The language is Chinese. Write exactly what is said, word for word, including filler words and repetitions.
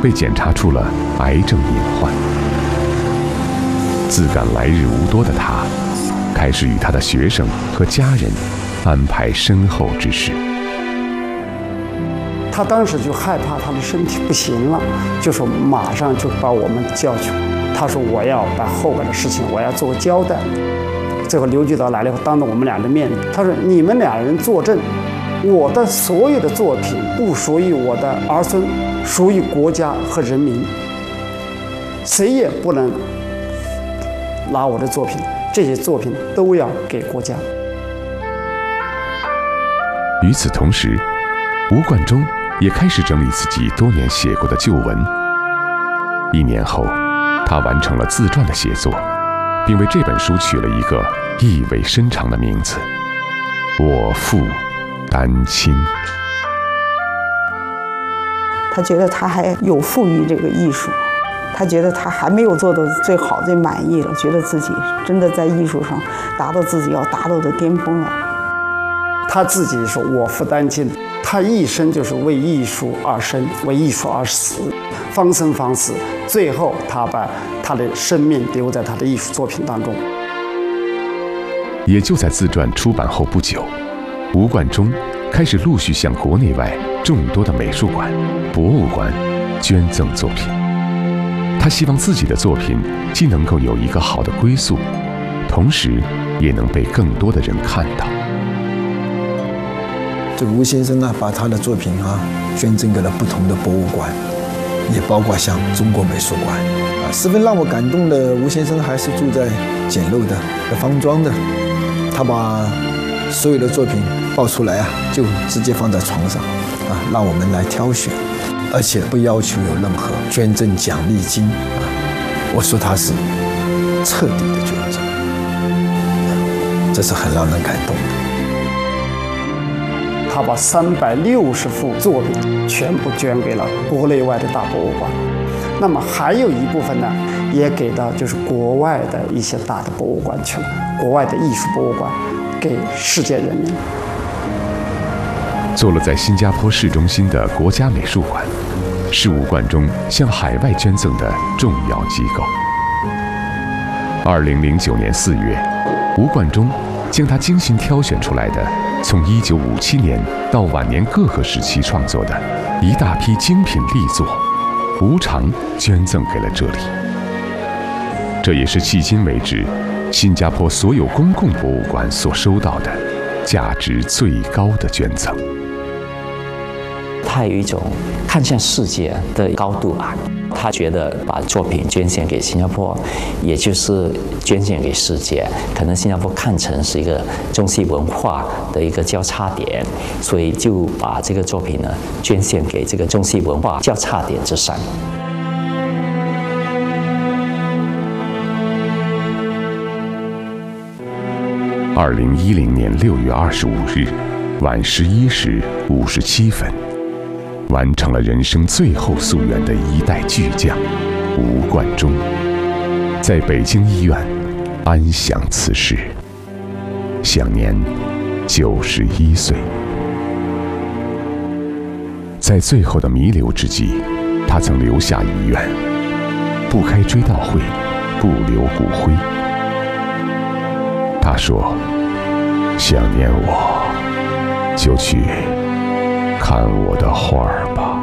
被检查出了癌症隐患。自感来日无多的他，开始与他的学生和家人安排身后之事。 他当时就害怕他的身体不行了，就说马上就把我们叫去。他说我要把后边的事情我要做个交代。最后刘局导来了以后，当着我们俩的面，他说你们两人作证，我的所有的作品不属于我的儿孙，属于国家和人民，谁也不能拿我的作品，这些作品都要给国家。 与此同时，吴冠中也开始整理自己多年写过的旧文。一年后，他完成了自传的写作，并为这本书取了一个意味深长的名字——我父丹青。 他觉得他还有负于这个艺术，他觉得他还没有做的最好最满意了，觉得自己真的在艺术上达到自己要达到的巅峰了。 他自己说我父丹青，他一生就是为艺术而生，为艺术而死，方生方死，最后他把他的生命留在他的艺术作品当中。 也就在自传出版后不久，吴冠中开始陆续向国内外众多的美术馆、博物馆捐赠作品。他希望自己的作品既能够有一个好的归宿，同时也能被更多的人看到。 这个吴先生啊，把他的作品啊捐赠给了不同的博物馆，也包括像中国美术馆啊。十分让我感动的，吴先生还是住在简陋的方庄的，他把所有的作品抱出来啊，就直接放在床上啊，让我们来挑选，而且不要求有任何捐赠奖励金啊。我说他是彻底的捐赠，这是很让人感动的。 他把三百六十幅作品全部捐给了国内外的大博物馆，那么还有一部分呢，也给到就是国外的一些大的博物馆去了，国外的艺术博物馆，给世界人民。 坐落在新加坡市中心的国家美术馆，是吴冠中向海外捐赠的重要机构。二零零九年四月，吴冠中将他精心挑选出来的从一九五七年到晚年各个时期创作的一大批精品力作，无偿捐赠给了这里。这也是迄今为止新加坡所有公共博物馆所收到的价值最高的捐赠。 他有一种看向世界的高度啊，他觉得把作品捐献给新加坡，也就是捐献给世界。可能新加坡看成是一个中西文化的一个交叉点，所以就把这个作品呢捐献给这个中西文化交叉点之上。 二零一零年六月二十五日晚十一时五十七分。完成了人生最后夙愿的一代巨匠吴冠中，在北京医院安详辞世，享年九十一岁。在最后的弥留之际，他曾留下遗愿：不开追悼会，不留骨灰。他说：“想念我，就去看我的画儿吧。”